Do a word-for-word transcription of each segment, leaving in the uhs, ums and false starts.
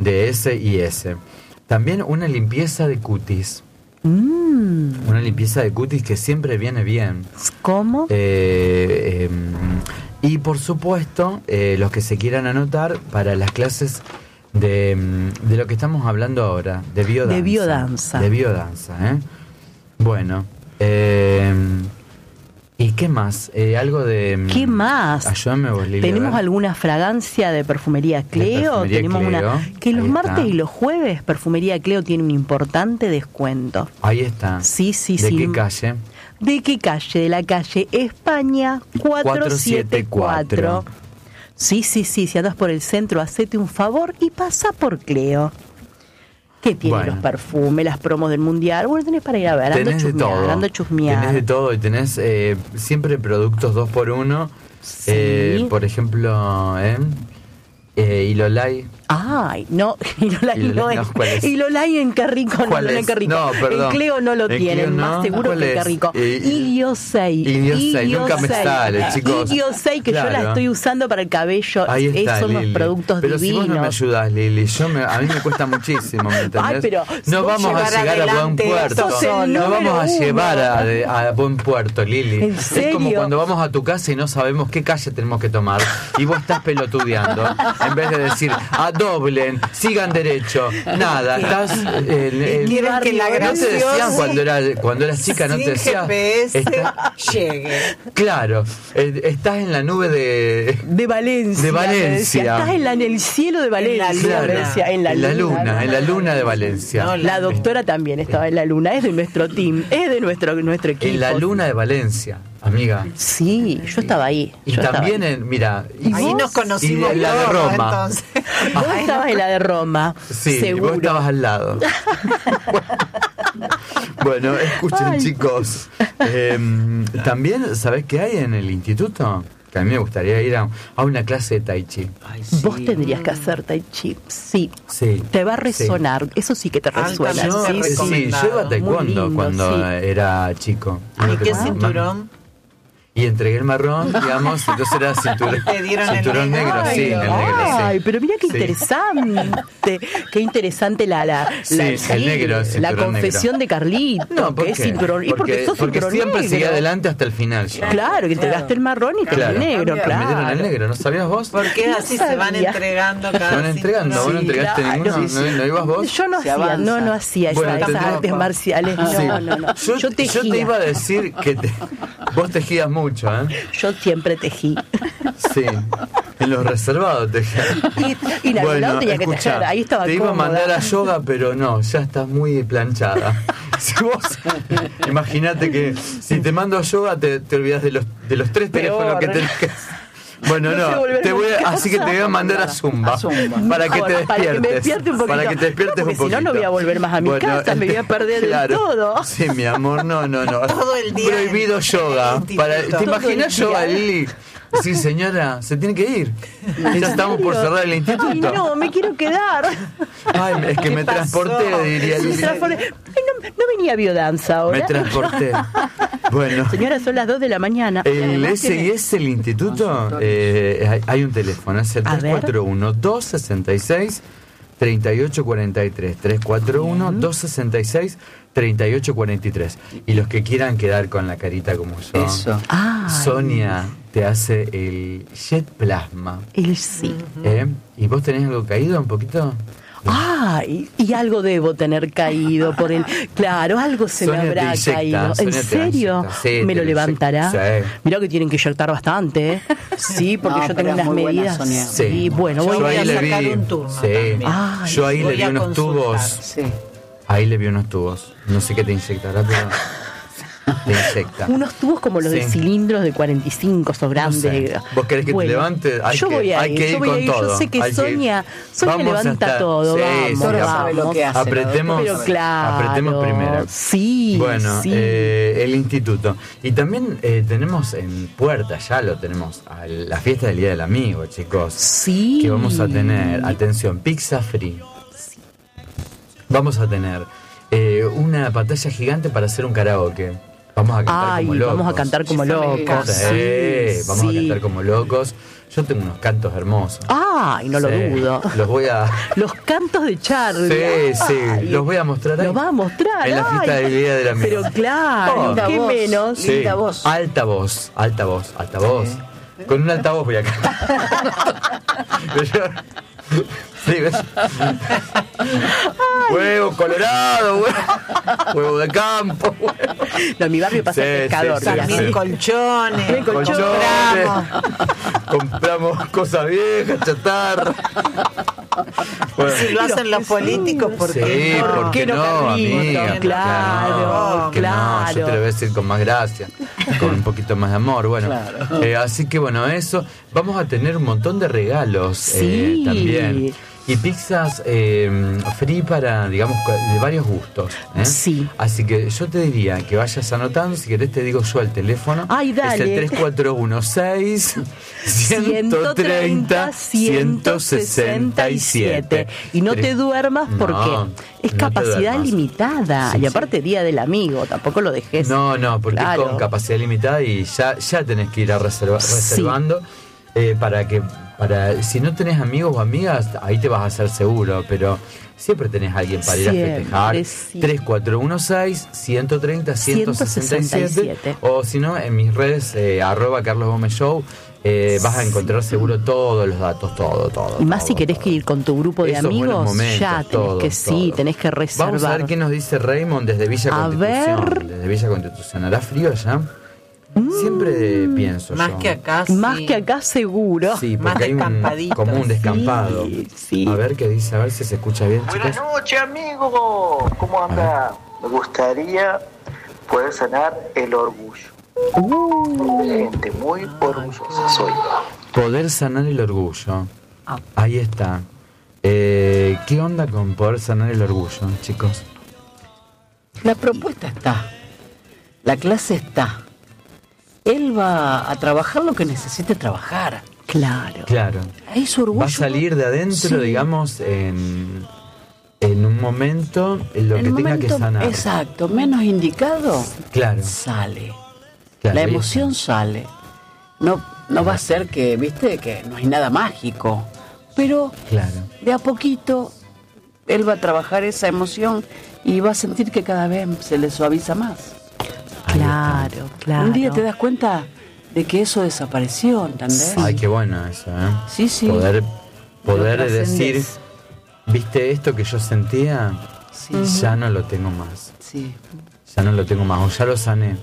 de S y S. También una limpieza de cutis. Mm. Una limpieza de cutis que siempre viene bien. ¿Cómo? Eh, eh, y por supuesto, eh, los que se quieran anotar para las clases de, de lo que estamos hablando ahora, de biodanza. De biodanza. De biodanza, ¿eh? Bueno, eh, ¿y qué más? Eh, algo de... ¿Qué más? Ayúdame vos, Lili. Tenemos alguna fragancia de Perfumería Cleo. Perfumería Tenemos Cleo. una que los Ahí martes está. y los jueves Perfumería Cleo tiene un importante descuento. Ahí está. Sí, sí, ¿De sí. qué calle? ¿De qué calle? De la calle España cuatrocientos setenta y cuatro. Sí, sí, sí. Si andas por el centro, hacete un favor y pasa por Cleo. ¿Qué tiene Bueno. los perfumes, las promos del mundial? Bueno, tenés para ir a ver, ando Tenés de chusmear, todo. ando chusmear. Tenés de todo y tenés eh, siempre productos dos por uno. Sí. Eh, por ejemplo, ¿eh? Eh, Ilolay. Ay, no, Ilolay Ilolay, no, no, es. ¿cuál es? Ilolay en Carrico no, ¿Cuál no en es? Carrico. No, perdón. En Cleo no lo En tienen, Cleo más no. seguro ¿Cuál que en es? Carrico. Eh, Iliosei. Iliosei, nunca me sale, chicos. Iliosei, que yo la Claro. estoy usando para el cabello. Ahí está, Esos son los Lili. productos pero divinos. si vos no me ayudás, Lili, yo me, a mí me cuesta muchísimo, ¿me entendés? Ay, pero si no vos vamos a llevar llegar a buen adelante puerto. sos el No número vamos a uno. llevar a, a buen puerto, Lili. ¿En Es serio? como cuando vamos a tu casa y no sabemos qué calle tenemos que tomar y vos estás pelotudeando en vez de decir, adoblen, sigan derecho, nada, estás en, en- quieren que la no te decían graciosa cuando eras cuando eras chica, no sin te decían G P S está- llegue. claro, eh, estás en la nube de De Valencia. De me Valencia. decía. Estás en, la, en el cielo de Valencia. En la me luna. decía, en la, en la luna, luna, ¿no? en la luna de Valencia. No, La doctora también estaba en la luna, es de nuestro team, es de nuestro, nuestro equipo. En la luna de Valencia, amiga. Sí, yo estaba ahí. Y yo también estaba ahí. en, mira, ¿Y Ahí vos? nos conocimos Y en la de todos, Roma. entonces. Vos estabas en la de Roma, sí, seguro. vos estabas al lado. Bueno, escuchen, Ay. chicos. eh, también, ¿sabés qué hay en el instituto? Que a mí me gustaría ir a, a una clase de Tai Chi. Ay, sí. Vos tendrías que hacer Tai Chi, sí. Sí. Te va a resonar, eso sí que te resuena. Yo, Altamente sí, sí, sí. yo iba a taekwondo Muy lindo, cuando sí. era chico. ¿Y qué Mamá- cinturón? Y entregué el marrón, digamos, entonces era cinturón, Te dieron el cinturón negro. negro, sí, Ay, el negro, sí. ay, pero mira qué Sí. interesante, qué interesante la la, Sí, la, el negro, el la cinturón confesión negro. de Carlito, No, ¿por que es qué? cinturón, y porque sos porque cinturón siempre negro. seguí adelante hasta el final yo. Claro, que entregaste el marrón y te Claro. el negro, Me Me metieron claro. el negro, ¿no sabías vos? Porque No así se van sabía. entregando cada Se van entregando, cinturón. vos no Sí, entregaste claro. ninguno, Sí, ¿no, sí. no ibas vos? Yo no Se hacía, avanza. no, no hacía Bueno, esas tendría- artes marciales, no, Sí. no, no. Yo, Yo tejía. yo te iba a decir que te- vos tejías mucho, ¿eh? Yo siempre tejí. Sí, en los reservados tejías. Y, y en algún lado tenía que escuchá, tejer, ahí estaba te iba a cómoda. mandar a yoga, pero no, ya estás muy planchada. Si vos, imagínate que si te mando a yoga te, te olvidas de los, de los tres Peor. teléfonos que tenés que... Bueno, No sé no, volver te voy a- a así que te voy a mandar a Zumba, A Zumba. para que te Mejor, para que me despiertes, despierte un poquito. para que te despiertes No, porque un poquito. si no, no voy a volver más a mi casa, me voy a perder del todo. Sí, mi amor, no, no, no. Todo el día Prohibido en- yoga. en el Para, instituto. ¿te Todo imaginas el yoga, día. Lili? Sí, señora, se tiene que ir. Ya estamos por cerrar el Ay, instituto. no, me quiero quedar. Ay, es que ¿Qué me pasó? transporté, diría Se Lili. transformó- Ay, no, no venía biodanza ahora. Me transporté. Bueno. Señora, son las dos de la mañana. El Además S tiene- I S, el instituto, eh, hay, hay un teléfono, es el A ver. tres cuatro uno, dos seis seis, tres ocho cuatro tres, tres cuatro uno, dos seis seis, tres ocho cuatro tres. Y los que quieran quedar con la carita como yo, Eso. Ay, Sonia te hace el Jet Plasma. el sí. ¿eh? ¿Y vos tenés algo caído un poquito? Ay, y algo debo tener caído por el. Claro, algo se Sonia me te habrá inyecta, caído. ¿En Sonia te serio? inyecta, sí, ¿Me te lo lo levantará? inyecta, sí. Mirá que tienen que inyectar bastante, ¿eh? Sí, porque No, yo pero tengo es unas muy buena, medidas. Sonia. Sí, bueno, Yo voy Yo a ahí a le sacar vi, un turno sí. también. Ay, Yo ahí voy le vi a unos consultar. tubos. Sí. Ahí le vi unos tubos. No sé qué te inyectará, pero te inyecta. unos tubos como los de Sí. cilindros de cuarenta y cinco, esos grandes. sé. ¿Vos querés que te levante? Hay yo que- voy a hay ir, que ir yo voy a con ir. Yo todo. sé que Hay que ir. Sonia, Sonia Vamos a levanta estar- todo. Sí, vamos, sí, Solo vamos. sabe lo que hace. Apretemos, Pero claro. apretemos primero. Sí. Bueno, sí. eh, el instituto. Y también eh, tenemos en puerta, ya lo tenemos, a la fiesta del Día del Amigo, chicos. Sí. Que vamos a tener, atención, pizza free. Vamos a tener eh, una pantalla gigante para hacer un karaoke. Vamos a cantar Ay, como locos. vamos a cantar como locos. Sí, Sí, vamos sí. a cantar como locos. Yo tengo unos cantos hermosos. Ay, no lo Sí, dudo. Los voy a... Los cantos de Charlie. Sí, sí, Ay, los voy a mostrar ahí. Los vas a mostrar. En la fiesta ay. del día del amigo. Pero claro, Oh. qué Linda voz. menos. Sí, Linda voz. alta voz, alta voz, alta voz. Con un altavoz voy a cantar. Sí, ¿ves? Huevo colorado, huevo, huevo de campo, huevo. No, en mi barrio pasa Sí, el pescador. sí, sí, mira, También sí. colchones. También colchones. Compramos. Compramos cosas viejas, chatarra. Bueno, Si lo hacen los políticos, ¿por sí, qué no? ¿por qué no, Carlito? amiga? Claro, ¿Por qué no? claro. Yo te lo voy a decir con más gracia, con un poquito más de amor. Bueno, Claro. eh, así que bueno, eso. Vamos a tener un montón de regalos eh, Sí. también. Y pizzas eh, free para, digamos, de varios gustos. ¿eh? Sí. Así que yo te diría que vayas anotando. Si querés, te digo yo el teléfono. Ay, dale. Es el tres cuatro uno seis, uno tres cero, uno seis siete. Y no te duermas porque No, es no te capacidad duermas. limitada. Sí, y sí. aparte, día del amigo, tampoco lo dejes. No, no, porque Claro. es con capacidad limitada y ya, ya tenés que ir a reserva- Sí. reservando eh, para que, para si no tenés amigos o amigas, ahí te vas a hacer seguro, pero siempre tenés alguien para ir a Siempre, festejar. sí. tres cuatro uno seis, uno tres cero, uno seis siete. ciento sesenta y siete. O si no, en mis redes, eh, arroba Carlos Gómez Show, eh, vas a encontrar seguro todos los datos, todo, todo. Y más todo, si querés todo. que ir con tu grupo de Esos buenos amigos, momentos, ya tenés todo, que sí, todo. tenés que reservar. Vamos a ver qué nos dice Raymond desde Villa A Constitución. ver. Desde Villa Constitución. ¿Hará frío allá? Siempre pienso Más yo. que acá, Más sí. que acá seguro. Sí, Más porque hay un, descampadito. como un descampado. Sí, sí. A ver qué dice, a ver si se escucha bien, Buenas chicos. noches, amigo. ¿Cómo anda? Me gustaría poder sanar el orgullo. Gente muy orgullosa soy. Poder sanar el orgullo. Ah. Ahí está. Eh, ¿Qué onda con poder sanar el orgullo, chicos? La propuesta está. La clase está. Él va a trabajar lo que necesite trabajar. Claro. Claro. Ahí su orgullo. Va a salir de adentro, Sí. digamos, en, en un momento en lo En que el tenga momento, que sanar. exacto, menos indicado, Claro. sale. claro, La ahí emoción sale. No, no va a ser que, viste, que no hay nada mágico. Pero está. Claro. de a poquito él va a trabajar esa emoción y va a sentir que cada vez se le suaviza más. Claro, claro. Un día te das cuenta de que eso desapareció, ¿entendés? Ay, qué bueno eso, ¿eh? Sí, sí. Poder, poder Lo decir, trascendés. ¿viste esto que yo sentía? Sí. Ya no lo tengo más. Sí. Ya no lo tengo más, o ya lo sané.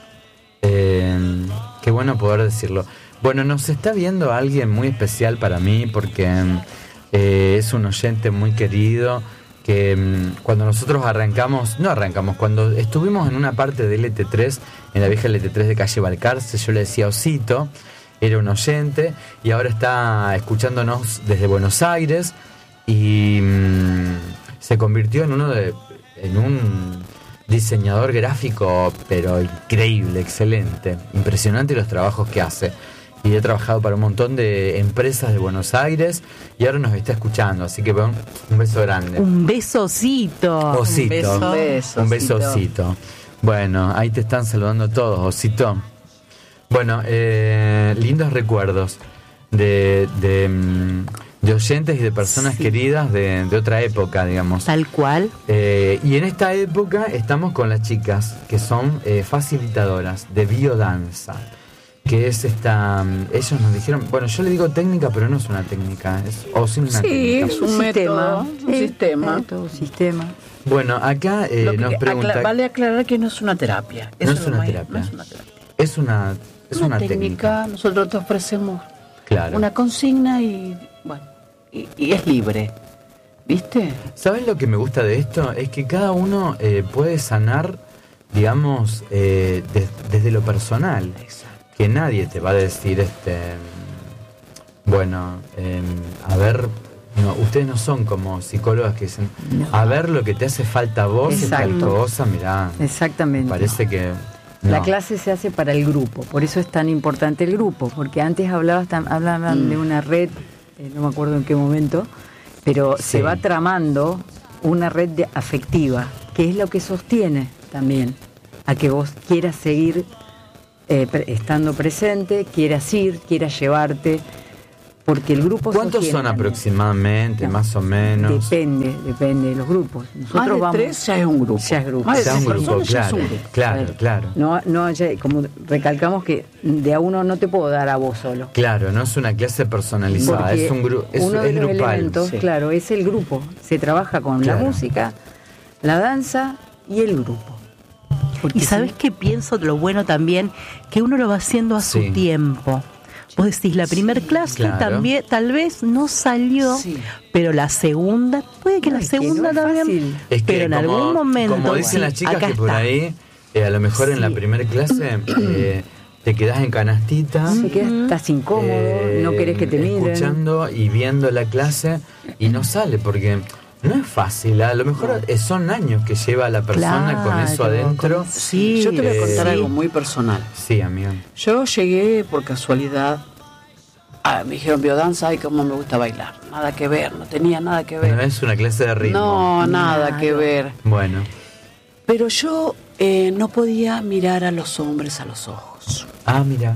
Eh, qué bueno poder decirlo. Bueno, nos está viendo alguien muy especial para mí porque eh, es un oyente muy querido que mm, cuando nosotros arrancamos, no arrancamos, cuando estuvimos en una parte de L T tres, en la vieja L T tres de calle Balcarce, yo le decía Osito, era un oyente y ahora está escuchándonos desde Buenos Aires y mm, se convirtió en uno de, en un diseñador gráfico, pero increíble, excelente, impresionante los trabajos que hace. Y he trabajado para un montón de empresas de Buenos Aires y ahora nos está escuchando, así que bueno, un beso grande. Un besocito. Osito. Un beso. Beso, Un Osito. besocito. Bueno, ahí te están saludando todos, Osito. Bueno, eh, lindos recuerdos de, de, mm, de oyentes y de personas Sí. queridas de, de otra época, digamos. Tal cual. Eh, y en esta época estamos con las chicas que son eh, facilitadoras de biodanza, que es esta, mm, ellos nos dijeron, bueno, yo le digo técnica, pero no es una técnica, es o sin una Sí, técnica. es un método, un sistema. método, sistema. Bueno, acá eh, Lo que- nos pregunta, acla- vale aclarar que no es una terapia. No Eso es una más- terapia. No es una terapia. es una, es una, una técnica, técnica, nosotros te ofrecemos claro. una consigna y bueno, y, y es libre. ¿Viste? ¿Sabes lo que me gusta de esto? Es que cada uno eh, puede sanar, digamos, eh, des- desde lo personal. Exacto. Que nadie te va a decir, este, bueno, eh, a ver, no, ustedes no son como psicólogas que dicen, a ver lo que te hace falta a vos, esta Exacto. cosa, mirá, Exactamente. parece que... La no. clase se hace para el grupo, por eso es tan importante el grupo, porque antes hablabas tam- hablaban Mm. de una red, eh, no me acuerdo en qué momento, pero Sí. se va tramando una red de- afectiva, que es lo que sostiene también. a que vos quieras seguir eh, pre- estando presente, quieras ir, quieras llevarte, porque el grupo ¿Cuántos sostiene son también. aproximadamente, No. más o menos? Depende, depende de los grupos. Nosotros Más de vamos, tres ya es un grupo. ya es grupo. Más de Sea un tres grupo, personas ya es claro, un grupo. claro, claro. No, no haya- como recalcamos que de a uno no te puedo dar a vos solo. Claro, no es una clase personalizada, Porque es un grupo, es, uno de es los grupal. elementos, sí. claro, es el grupo. Se trabaja con Claro. la música, la danza y el grupo. Porque Y sabes si- qué pienso de lo bueno también, que uno lo va haciendo a Sí. su tiempo. Vos decís, la primer clase claro. también, tal vez no salió, Sí. pero la segunda, puede que No, la es que no segunda es también, fácil. Es que pero en como, algún momento, como dicen sí, las chicas acá que por está. ahí, eh, a lo mejor en la Sí. primera clase eh, te quedás en canastita. se queda, estás incómodo, eh, no querés que te miren. escuchando y viendo la clase y no sale porque no es fácil. A lo mejor eh, son años que lleva la persona con eso Claro, adentro. con- sí, Yo te voy a contar Eh, algo muy personal. Sí, amigo. Yo llegué por casualidad. Ah, me dijeron biodanza, ay, cómo me gusta bailar. Nada que ver, no tenía nada que ver. No es una clase de ritmo. No, nada Claro. que ver. Bueno, Pero yo eh, no podía mirar a los hombres a los ojos. ah, mira.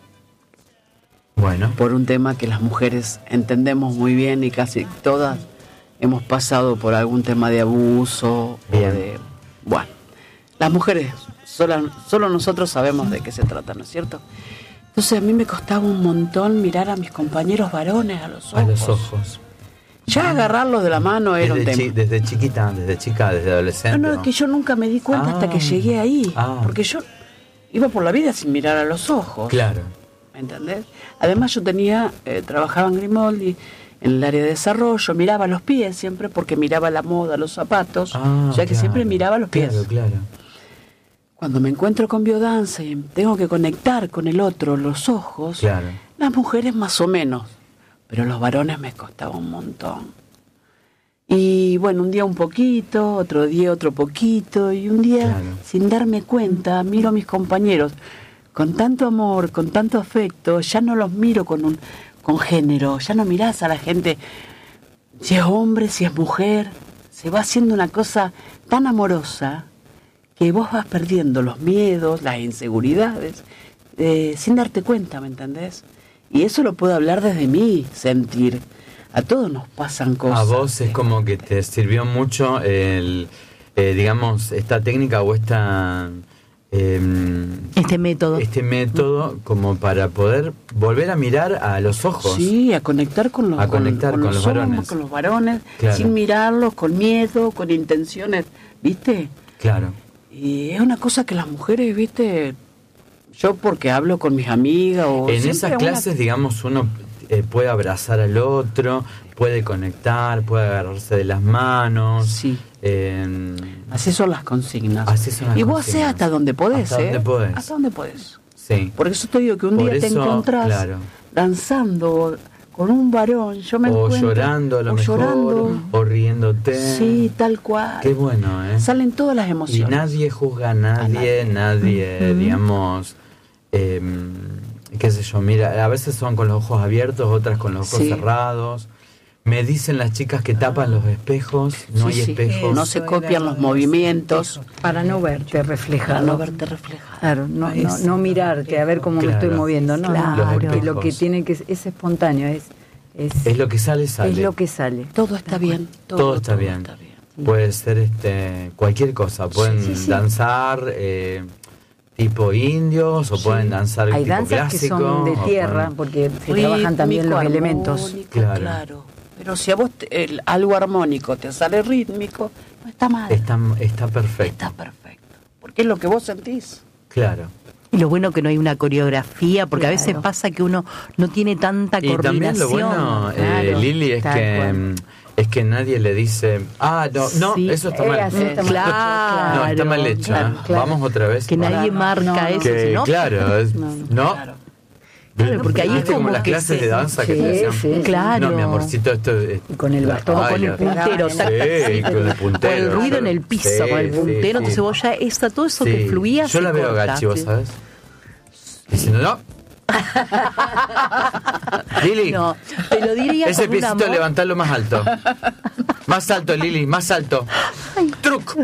Bueno, Por un tema que las mujeres entendemos muy bien y casi todas hemos pasado por algún tema de abuso. Bien. O de, bueno, las mujeres, solo, solo nosotros sabemos de qué se trata, ¿no es cierto? Entonces a mí me costaba un montón mirar a mis compañeros varones a los ojos. a los ojos. Ya agarrarlos de la mano era un Desde, tema. chi- desde chiquita, desde chica, desde adolescente. No, no, es que yo nunca me di cuenta Ah. hasta que llegué ahí. Ah. Porque yo iba por la vida sin mirar a los ojos. Claro. ¿Me entendés? Además yo tenía, eh, trabajaba en Grimaldi, en el área de desarrollo, miraba los pies siempre porque miraba la moda, los zapatos, Ah, o sea que claro. siempre miraba los pies. Claro, claro. Cuando me encuentro con biodanza y tengo que conectar con el otro los ojos, Claro. las mujeres más o menos, pero los varones me costaba un montón. Y bueno, un día un poquito, otro día otro poquito, y un día, Claro. sin darme cuenta, miro a mis compañeros con tanto amor, con tanto afecto, ya no los miro con un con género, ya no mirás a la gente, si es hombre, si es mujer, se va haciendo una cosa tan amorosa que vos vas perdiendo los miedos, las inseguridades, eh, sin darte cuenta, ¿me entendés? Y eso lo puedo hablar desde mi sentir. A todos nos pasan cosas. A vos es como que te sirvió mucho el, eh, digamos, esta técnica o esta eh, Este método. este método como para poder volver a mirar a los ojos. Sí, a conectar con los, A conectar con los hombres, varones. con los varones, Claro. sin mirarlos, con miedo, con intenciones, ¿viste? Claro. Y es una cosa que las mujeres, ¿viste? Yo porque hablo con mis amigas o En siempre esas una- clases, digamos, uno eh, puede abrazar al otro, puede conectar, puede agarrarse de las manos. Sí. eh, Así son las consignas. Así son las y vos hacés consignas. hasta donde podés, Hasta ¿eh? donde podés. Hasta donde podés. sí. Por eso te digo que un Por día te eso, encontrás claro. danzando con un varón, yo me O encuentro, llorando a lo o mejor, llorando. o riéndote. Sí, tal cual. Qué bueno, ¿eh? Salen todas las Y emociones. nadie juzga a nadie, A nadie. nadie, digamos, eh, qué sé yo, mira, a veces son con los ojos abiertos, otras con los ojos Sí. cerrados. Me dicen las chicas que tapan los espejos, no Sí, hay sí. espejos. No se copian los movimientos Para no verte para reflejado. no verte reflejado. Claro, no, no, no mirarte a ver cómo me Claro. estoy moviendo, no, Claro. no, Los porque lo espejos. que tiene que es espontáneo, es es, Es lo que sale, sale. es lo que sale. Todo está bien. Todo, Todo está bien. está bien. Puede ser este cualquier cosa. Pueden Sí, sí, sí. danzar eh, tipo indios o pueden danzar Hay tipo danzas que clásico. son de o tierra, con- porque se trabajan también Rítmico, los elementos. armónico, Claro. claro. Pero si a vos te- el- algo armónico te sale rítmico, no está mal. Está, está perfecto. Está perfecto. Porque es lo que vos sentís. Claro. Y lo bueno que no hay una coreografía, porque a veces Claro. pasa que uno no tiene tanta Y también coordinación. lo bueno, eh, claro, Lili, es tal que cual. mm, es que nadie le dice, ah, no, no, Sí. eso está Eh, mal. así está mal Claro. No, está mal hecho. claro, ¿eh? claro. Vamos otra vez. Que nadie no, marca no, eso, Que, sino- claro, es- No, ¿no? Claro. Claro, porque ahí es ¿Viste como como las que clases se- de danza que sí, te decían? sí, claro. No, mi amorcito, esto es... Y con el bastón, Ay, con el la- puntero, Sí, tac, tac, tac, con el puntero. o el ruido en el piso, Sí, con el sí, puntero, sí. entonces vos ya está todo eso Sí. que fluía. Yo se la veo corta. Gachi, vos Sí. sabés. Diciendo, no. Lili, No, te lo diría ese con un piecito amor. levantarlo más alto. Más alto, Lili, más alto. Tru. loco.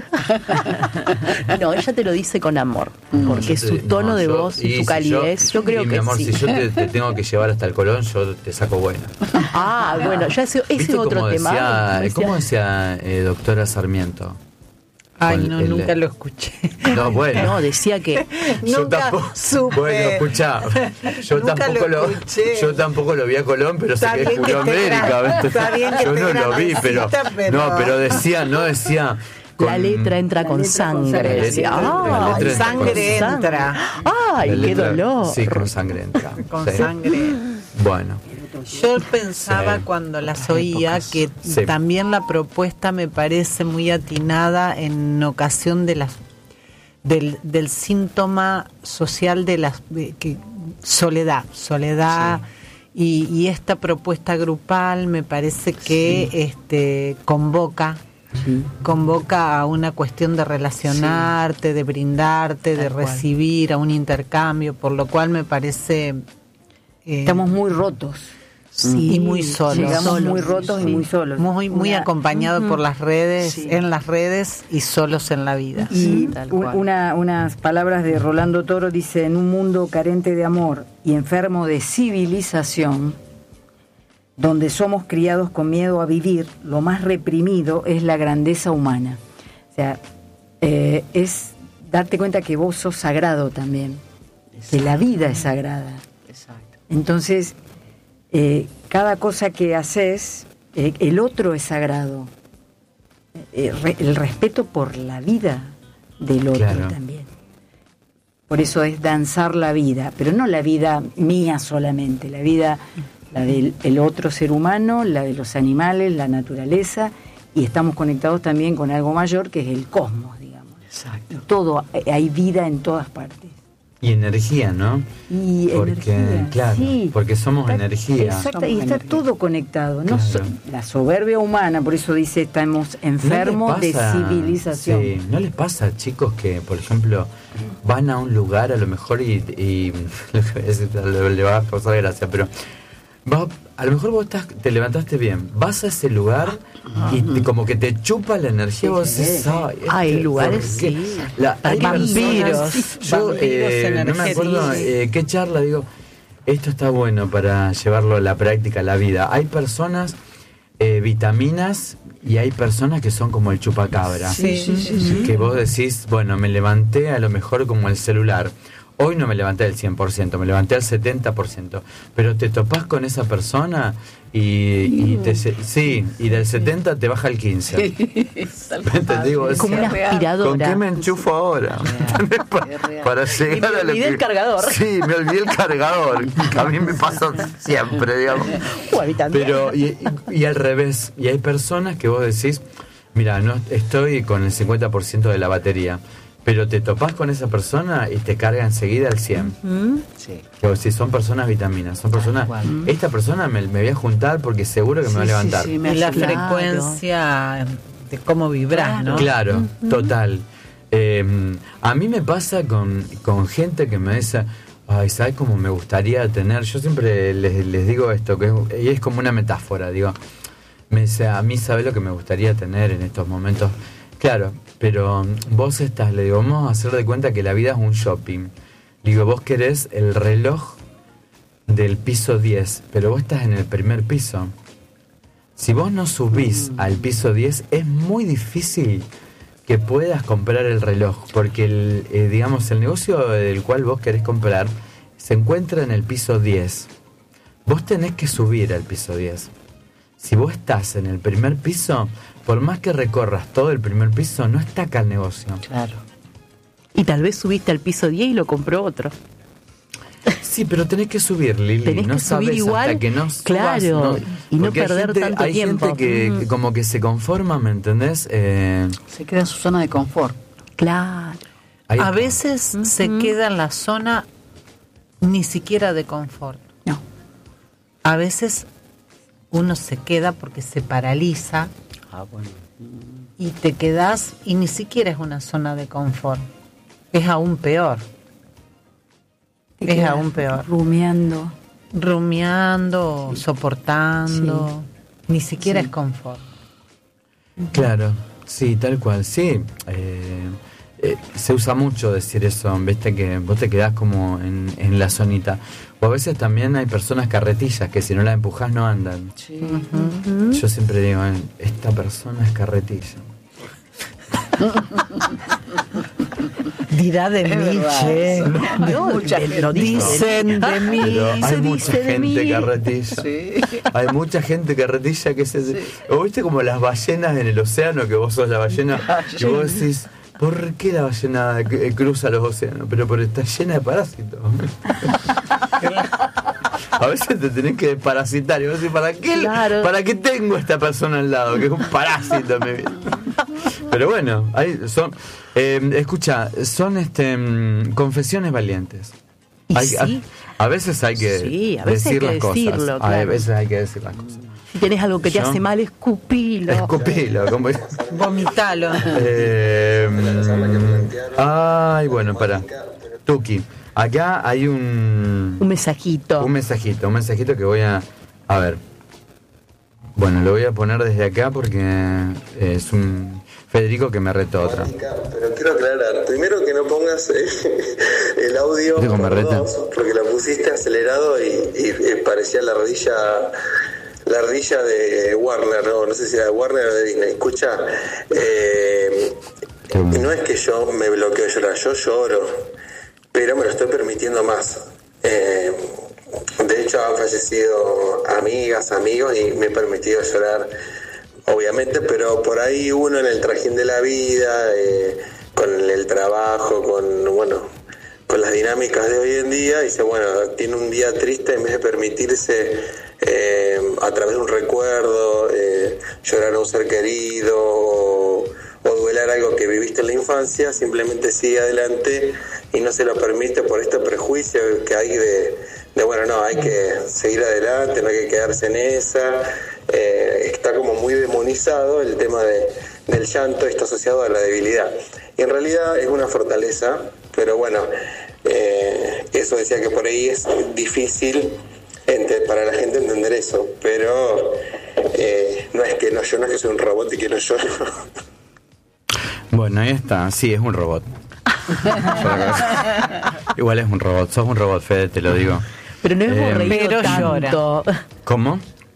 No, ella te lo dice con amor, porque Yo te- su tono no, de yo- voz y si su calidez, yo, creo y, que mi amor, sí. si yo te, te tengo que llevar hasta el Colón, yo te saco buena. Ah, bueno, ya ese, ese ¿Viste otro cómo tema. decía, Decía- ¿Cómo decía eh, doctora Sarmiento? Ay, Con no, el- nunca lo escuché. No, bueno. No, decía que Yo Nunca tampoco, supe. Bueno, escuchá, yo Nunca tampoco lo lo, escuché. yo tampoco lo vi a Colón, pero sé Está que es bien que Julio te América, gra- ¿viste? está bien que Yo te no lo vi, pero, grandecita, pero- no, pero decía, no decía con- la letra entra La con letra con sangre. sangre. Decía, La ah, letra entra Sangre con entra. Ay, la qué letra- dolor. Sí, con sangre entra. Con Sí. sangre. Bueno, Yo pensaba Sí. cuando las Otras oía épocas. que Sí. también la propuesta me parece muy atinada en ocasión de las del, del síntoma social de las de que, soledad, soledad y, y esta propuesta grupal me parece que este convoca Sí. convoca a una cuestión de relacionarte, de brindarte, de Tal cual. recibir, a un intercambio, por lo cual me parece eh, Estamos muy rotos. sí, y muy solos. Llegamos solos, muy rotos sí. y muy solos. Muy, muy Una- acompañado por las redes, Sí. en las redes y solos en la vida. Y Tal u- cual. una, unas palabras de Rolando Toro dice, en un mundo carente de amor y enfermo de civilización, donde somos criados con miedo a vivir, lo más reprimido es la grandeza humana. O sea, eh, es darte cuenta que vos sos sagrado también, que la vida es sagrada. Exacto. Entonces, eh, cada cosa que haces, eh, el otro es sagrado. Eh, re- el respeto por la vida del otro Claro. también. Por eso es danzar la vida, pero no la vida mía solamente, la vida, la del el otro ser humano, la de los animales, la naturaleza, y estamos conectados también con algo mayor que es el cosmos, digamos. Exacto. Y todo, eh, hay vida en todas partes. y energía, ¿no? Y Porque, energía, claro, sí. porque somos Está- energía. Exacto, Somos y está energía. todo conectado. No Claro. so- la soberbia humana, por eso dice, estamos enfermos ¿No les de pasa- civilización. sí, ¿no les pasa, chicos, que, por ejemplo, van a un lugar a lo mejor y, y lo que voy a decir, le, le va a causar gracia, pero va- a lo mejor vos estás, te levantaste bien, vas a ese lugar y te- como que te chupa la energía, vos Sí. decís, "Ay, este, Hay lugares, ¿por qué?". sí. La- hay Vampiros, personas- yo vampiros eh, no me energéticos. acuerdo eh, qué charla, digo, esto está bueno para llevarlo a la práctica, a la vida. Hay personas, eh, vitaminas, y hay personas que son como el chupacabra. Sí, sí, sí, sí. Que vos decís, bueno, me levanté a lo mejor como el celular. Hoy no me levanté al cien por ciento, me levanté al setenta por ciento. Pero te topás con esa persona y, y te, se- sí, y del setenta te baja al quince. ¿Me digo? Es como O sea, una aspiradora. ¿con qué me enchufo ahora? ¿Entendés? Pa- Es real. para llegar Y me a lo olvidé que- el cargador. Sí, me olvidé el cargador. Que a mí me pasa siempre, digamos. Uh, a mí también. Pero, y, y- y al revés, y hay personas que vos decís, mira, no estoy con el cincuenta por ciento de la batería, pero te topás con esa persona y te carga enseguida al cien. Sí. Que vos decís, son personas vitaminas, son personas, cual. esta persona me, me voy a juntar porque seguro que me va a Sí, sí, levantar. sí, me Y la ayuda. frecuencia de cómo vibrás, ¿no? Claro, total. Eh, a mí me pasa con, con gente que me dice, ay, ¿sabes cómo me gustaría tener? Yo siempre les, les digo esto, que es, y es como una metáfora, digo, me dice, a mí ¿sabes lo que me gustaría tener en estos momentos? Claro, pero vos estás, le digo, vamos a hacer de cuenta que la vida es un shopping. Digo, vos querés el reloj del piso diez, pero vos estás en el primer piso. Si vos no subís al piso diez, es muy difícil que puedas comprar el reloj, porque el, eh, digamos, el negocio del cual vos querés comprar se encuentra en el piso diez. Vos tenés que subir al piso diez. Si vos estás en el primer piso, por más que recorras todo el primer piso, no está acá el negocio. Claro. Y tal vez subiste al piso diez y lo compró otro. Sí, pero tenés que subir, Lili. Tenés no que subir sabes igual, hasta que no subas, claro, y no Porque hay perder gente- tanto hay tiempo. gente que, Mm. que como que se conforma, ¿me entendés? Eh, Se queda en su zona de confort. Claro. ahí A está. veces se queda en la zona ni siquiera de confort. No. A veces uno se queda porque se paraliza Ah, bueno. y te quedas y ni siquiera es una zona de confort. Es aún peor. Te Es quedas aún peor. Rumiando. Rumiando, soportando, ni siquiera Sí. es confort. Claro, Sí, tal cual, sí. Eh, eh, se usa mucho decir eso, viste, que vos te quedás como en, en la zonita. O a veces también hay personas carretillas que si no las empujás no andan. Sí. Ujú. Yo siempre digo, eh, esta persona es carretilla. Dirá de mí, che. No, Mucha te gente. lo Dicen de mí. Pero hay se mucha dice de gente mí. carretilla. Sí. Hay mucha gente carretilla que se... ¿O viste como las ballenas en el océano, que vos sos la ballena? Y vos decís, ¿por qué la ballena eh, cruza los océanos? Pero porque está llena de parásitos. A veces te tenés que desparasitar y vos decís, ¿para qué, Claro. ¿para qué tengo a esta persona al lado? Que es un parásito en mi vida. Pero bueno, hay, son, eh, escucha, son este mm, confesiones valientes. Y Hay- sí. a, a veces hay que Sí, a veces hay decir que las decirlo, cosas. A claro. veces hay que decir las cosas. Si tenés algo que te Yo- hace mal, escupilo. Escupilo, como... Vomitalo. Eh, mm, ay, bueno, para. Tuki, acá hay un... Un mensajito. Un mensajito, un mensajito que voy a... A ver. Bueno, lo voy a poner desde acá porque es un Federico que me retó otra. Pero quiero aclarar, primero que no pongas eh, el audio Digo, me por reta. dos, porque lo pusiste acelerado y, y, y parecía la ardilla la ardilla de Warner, no, no sé si era de Warner o de Disney. Escucha, eh, y no es que yo me bloqueo de llorar, yo lloro, pero me lo estoy permitiendo más. Eh, de hecho han fallecido amigas, amigos y me he permitido llorar, obviamente, pero por ahí uno en el trajín de la vida, eh, con el trabajo, con bueno, con las dinámicas de hoy en día, dice, bueno, tiene un día triste, en vez de permitirse eh, a través de un recuerdo eh, llorar a un ser querido o, o duelar algo que viviste en la infancia, simplemente sigue adelante y no se lo permite por este prejuicio que hay de, de bueno, no, hay que seguir adelante, no hay que quedarse en esa. Eh, está como muy demonizado el tema de, del llanto, está asociado a la debilidad. Y en realidad es una fortaleza, pero bueno, eh, eso decía que por ahí es difícil ente, para la gente entender eso, pero eh, no es que no, yo no es que soy un robot y que no lloro. Bueno, ahí está, sí, es un robot. Igual es un robot, sos un robot, Fede, te lo digo. Pero no es Eh, un reído pero tanto. ¿Cómo?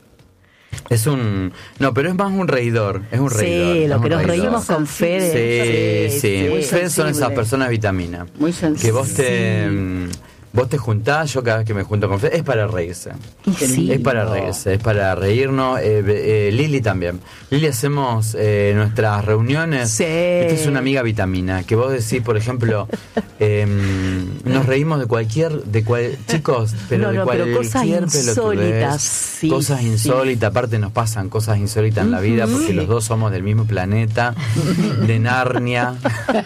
Es un... No, pero es más un reidor, es un reidor. Sí, es lo un que nos reidor. reímos con Fede. Sí, sí. muy Fede son esas sensible. personas vitamina. Muy sensible. Que vos te... mm, Vos te juntás, yo cada vez que me junto con Fede, es para reírse. Y sí. Es para reírse, es para reírnos. Eh, eh, Lili también. Lili, hacemos eh, nuestras reuniones. Sí. Esta es una amiga vitamina. Que vos decís, por ejemplo, eh, nos reímos de cualquier. de cual, Chicos, pero No, de no, pero cualquier cosas pelotudez. insólitas, sí, Cosas sí. insólitas. Aparte, nos pasan cosas insólitas en la vida porque los dos somos del mismo planeta, de Narnia.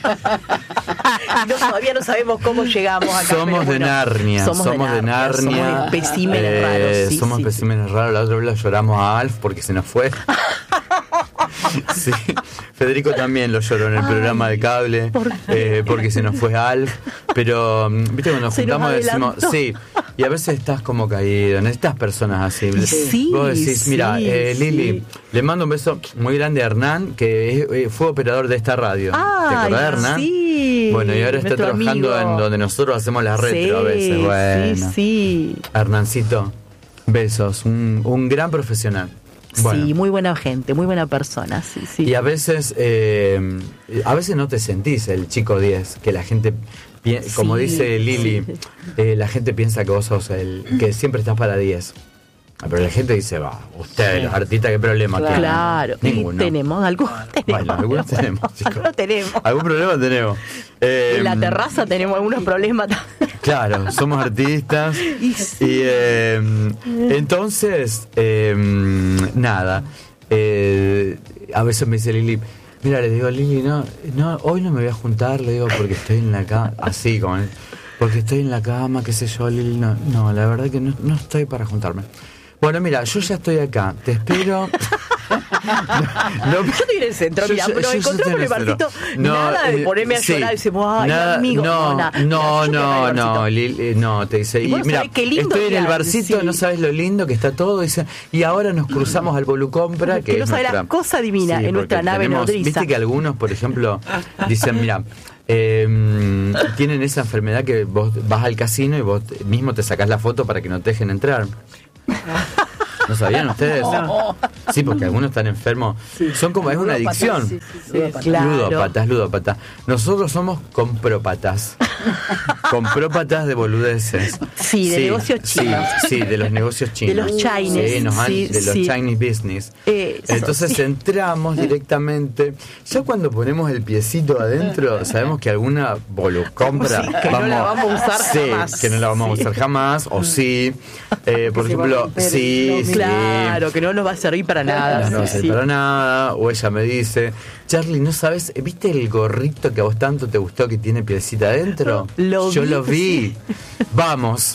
No, todavía no sabemos cómo llegamos acá. Somos pero de bueno, Narnia, somos, de Narnia, Somos especímenes eh, raros. Sí, somos sí, especímenes raros. La otra vez lo lloramos a Alf porque se nos fue. Sí. Federico también lo lloró en el Ay, programa de cable ¿por eh, porque se nos fue Alf. Pero, mm, viste, cuando nos Se nos juntamos decimos, adelantó. sí, y a veces estás como caído, necesitas personas así. Sí, Vos decís, mira, sí, eh, Lili, sí. le mando un beso muy grande a Hernán, que es- eh, fue operador de esta radio. ¿Te Ay, acordás de Hernán? sí, Bueno, y ahora está nuestro trabajando amigo. en donde nosotros hacemos la retro a veces. Bueno. Sí, sí. Hernancito, besos, un, un gran profesional. Bueno, Sí, muy buena gente, muy buena persona. Sí, sí. y a veces, eh, a veces no te sentís el chico diez, que la gente, pi- como Sí, dice Lili, sí. eh, la gente piensa que vos sos el que siempre estás para diez. Pero la gente dice, va, ustedes, los artistas, ¿qué problema Claro. tienen? Claro, y Ninguno. tenemos, algunos tenemos. Bueno, algunos tenemos, chicos. Algunos tenemos. ¿Algún problema tenemos? Eh, En la terraza tenemos algunos problemas. Claro, somos artistas. Y sí. Y eh, entonces, eh, nada. eh, a veces me dice Lili, mira, le digo, Lili, no, no, hoy no me voy a juntar, le digo, porque estoy en la cama, así como, ¿eh? Porque estoy en la cama, qué sé yo, Lili, no, no, la verdad que no, no estoy para juntarme. Bueno, mira, yo ya estoy acá, te espero. no, yo estoy en el centro, yo, mira, yo, nos yo, encontramos en el barcito, no, nada de eh, ponerme a sí, llorar y decimos, ay, nada, amigo, no, no, na, no, mira, no, no, Lili, no, te dice, y, y mira, qué lindo estoy en el hay, barcito, sí. no sabes lo lindo que está todo, dice, y ahora nos cruzamos al Volucompra, que, que es no sabe nuestra, la cosa divina sí, en nuestra nave tenemos, nodriza. Viste que algunos, por ejemplo, dicen, mira, eh, tienen esa enfermedad que vos vas al casino y vos mismo te sacás la foto para que no te dejen entrar. ¿No sabían ustedes? No. Sí, porque algunos están enfermos. Sí. Son como, es una adicción. Sí, sí, sí. Sí, claro. Ludópatas, ludópatas. Nosotros somos comprópatas. Comprópatas de boludeces. Sí, de sí, negocios chinos. Sí, sí, de los negocios chinos. De los Chinese. Sí, nos han, sí, de los sí. Chinese business. Eso, Entonces sí. entramos directamente. Ya cuando ponemos el piecito adentro, sabemos que alguna volucompra sí, que vamos, no la vamos a usar sí, jamás. que no la vamos sí. a usar jamás. O sí. Eh, por ejemplo, sí, sí. Claro, que no nos va a servir para nada. No, no va a servir sí. para nada. O ella me dice, Charlie, ¿no sabes? ¿Viste el gorrito que a vos tanto te gustó que tiene piecita adentro? Lo Yo vi, lo vi. Sí. Vamos.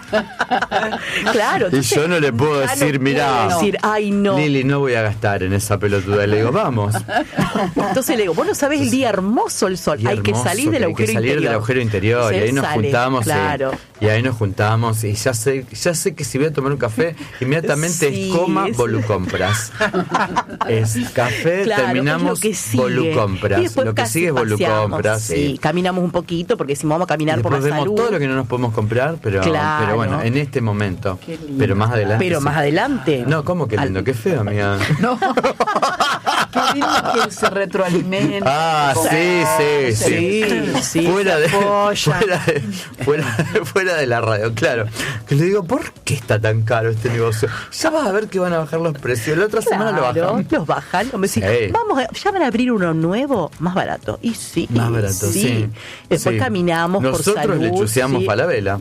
Claro. Y yo no le puedo decir, no mirá, decir, ay, no. Lili, no voy a gastar en esa pelotuda. Le digo, vamos. Entonces le digo, vos no sabés el día hermoso el sol. Hay que salir del agujero interior. Hay que salir interior. del agujero interior. Y ahí nos sale, juntamos. Claro. Y, y ahí nos juntamos. Y ya sé, ya sé que si voy a tomar un café, inmediatamente sí, es coma es... volucompras. Es café, claro, terminamos es lo volucompras. Lo que sigue es volucompras. Sí. sí, caminamos un poquito porque si vamos a caminar por la vemos salud. todo lo que no nos podemos comprar, pero, claro. pero bueno, en este momento. Pero más adelante. Pero sí. más adelante. No, ¿cómo que lindo? Al... Qué feo, amiga. No. Qué lindo que se retroalimenta. Ah, sí, sí, sí. sí, sí fuera, de, fuera, de, fuera, fuera de la radio, claro. Que le digo, ¿por qué está tan caro este negocio? Ya vas a ver que van a bajar los precios. La otra claro, semana lo bajan. Los bajan. Me decís, sí. Vamos, a, ya van a abrir uno nuevo, más barato. Y sí. Más barato, sí. sí. Después sí. caminamos Nosotros por salud. Nosotros le chuseamos sí. para la vela.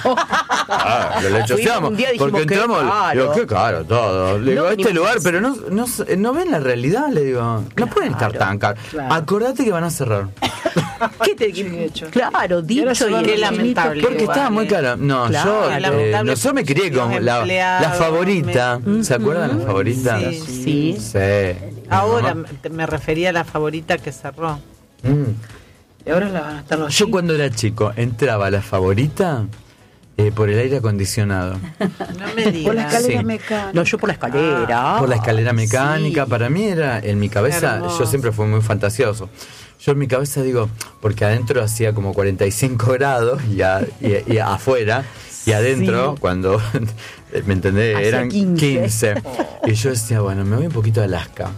Ah, lo lechoseamos. Porque entramos, digo, qué caro todo. Le digo, no, este lugar, pero no, no, no ven la realidad, le digo. No claro, pueden estar tan caros. Claro. Acordate que van a cerrar. ¿Qué te sí, hecho? Claro, dicho y qué lamentable. Porque igual, estaba muy caro. No, claro, yo eh, no, yo me crié con la, la favorita. Me... ¿Se acuerdan la favorita? Sí. Sí. sí. Ahora me, me refería a la favorita que cerró. Mm. Y ahora la van a estar los Yo chicos. Cuando era chico entraba a la favorita eh, por el aire acondicionado. No me digas. Por la escalera sí. mecánica. No, yo por la escalera. Ah, por la escalera mecánica. Sí. Para mí era, en mi cabeza, Hermoso. Yo siempre fui muy fantasioso. Yo en mi cabeza digo, porque adentro hacía como cuarenta y cinco grados y, a, y, y afuera, y adentro, sí. cuando, ¿me entendés? Hacía eran quince. quince. Oh. Y yo decía, bueno, me voy un poquito a Alaska.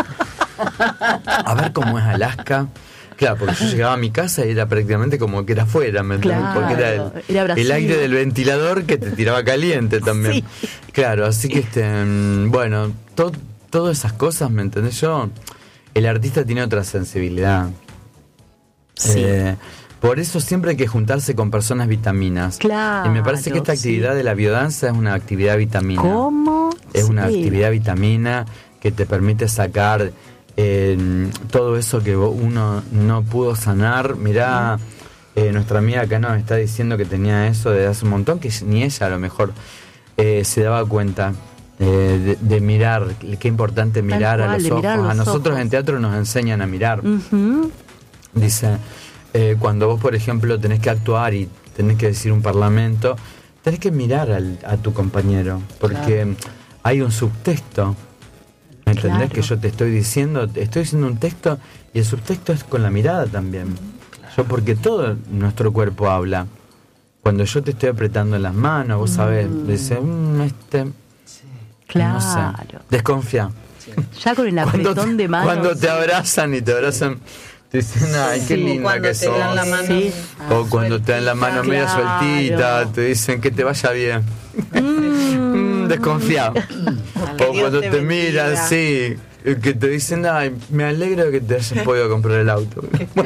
A ver cómo es Alaska. Claro, porque yo llegaba a mi casa y era prácticamente como que era afuera, ¿me entiendes? Claro, porque era, el, era el aire del ventilador que te tiraba caliente también. Sí. Claro, así que, este bueno, to, todas esas cosas, ¿me entendés? Yo... El artista tiene otra sensibilidad. Sí. Eh, por eso siempre hay que juntarse con personas vitaminas. Claro. Y me parece que esta actividad sí. de la biodanza es una actividad vitamina. ¿Cómo? Es sí. una actividad vitamina que te permite sacar eh, todo eso que uno no pudo sanar. Mirá, eh, nuestra amiga acá nos está diciendo que tenía eso desde hace un montón, que ni ella a lo mejor eh, se daba cuenta. Eh, de, de mirar, qué importante mirar cual, a los ojos. A los nosotros ojos. En teatro nos enseñan a mirar. Uh-huh. Dice, eh, cuando vos, por ejemplo, tenés que actuar y tenés que decir un parlamento, tenés que mirar al, a tu compañero, porque claro. hay un subtexto. ¿Me entendés? Claro. Que yo te estoy diciendo, estoy diciendo un texto y el subtexto es con la mirada también. Claro. Yo, porque todo nuestro cuerpo habla. Cuando yo te estoy apretando en las manos, vos sabés, mm. dice, mmm, este... Claro. No sé. Desconfía. Sí. Ya con el apretón de manos. Cuando te abrazan y te abrazan, te dicen, ay, qué linda que sos. La mano, sí. O cuando te dan la mano media claro. sueltita, te dicen que te vaya bien. Mm. Desconfía. O cuando te, te miran, sí, que te dicen, ay, me alegro de que te hayas podido comprar el auto.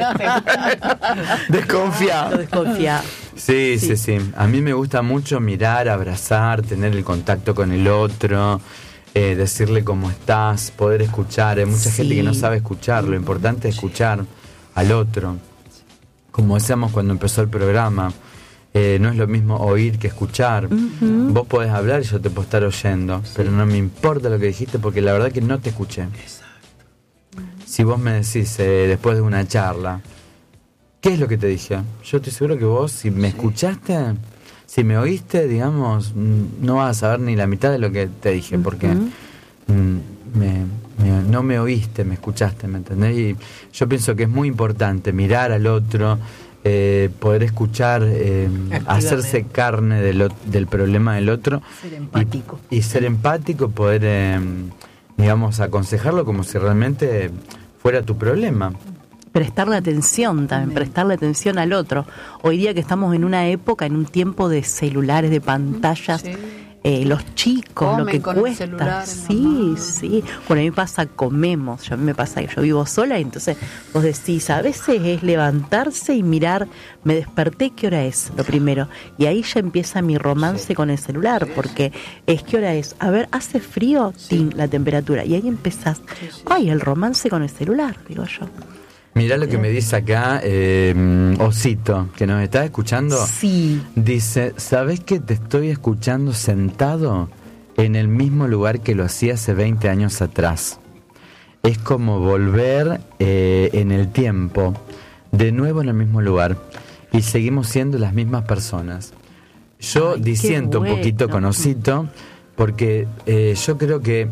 Desconfía. Desconfía. Sí, sí, sí, sí. A mí me gusta mucho mirar, abrazar, tener el contacto con el otro, eh, decirle cómo estás, poder escuchar. Hay mucha sí. gente que no sabe escuchar. Lo importante es escuchar al otro. Como decíamos cuando empezó el programa, eh, no es lo mismo oír que escuchar. Ujú. Vos podés hablar y yo te puedo estar oyendo, pero no me importa lo que dijiste porque la verdad que no te escuché. Si vos me decís eh, después de una charla, ¿qué es lo que te dije? Yo estoy seguro que vos, si me escuchaste, si me oíste, digamos, no vas a saber ni la mitad de lo que te dije, porque Ujú. mm, me, me- no me oíste, me escuchaste, ¿me entendés? Y yo pienso que es muy importante mirar al otro, eh, poder escuchar, eh, hacerse carne del, o- del problema del otro. Ser empático. Y, y ser empático, poder, eh, digamos, aconsejarlo como si realmente fuera tu problema. Prestarle atención también, prestarle atención al otro. Hoy día que estamos en una época, en un tiempo de celulares, de pantallas, Sí. eh, los chicos, lo Comen que con el cuesta. celular, sí, mamá. sí. Bueno, a mí me pasa, comemos. Yo, a mí me pasa que yo vivo sola y entonces vos decís, a veces es levantarse y mirar, me desperté, ¿qué hora es? Lo primero. Y ahí ya empieza mi romance con el celular, porque es, ¿qué hora es? A ver, ¿hace frío? Tin, la temperatura. Y ahí empezás, ay, el romance con el celular, digo yo. Mirá lo que me dice acá eh, Osito, que nos está escuchando. Sí. Dice, ¿sabés que te estoy escuchando sentado en el mismo lugar que lo hacía hace veinte años atrás? Es como volver eh, en el tiempo, de nuevo en el mismo lugar, y seguimos siendo las mismas personas. Yo Ay, qué disiento un poquito bueno. con Osito, porque eh, yo creo que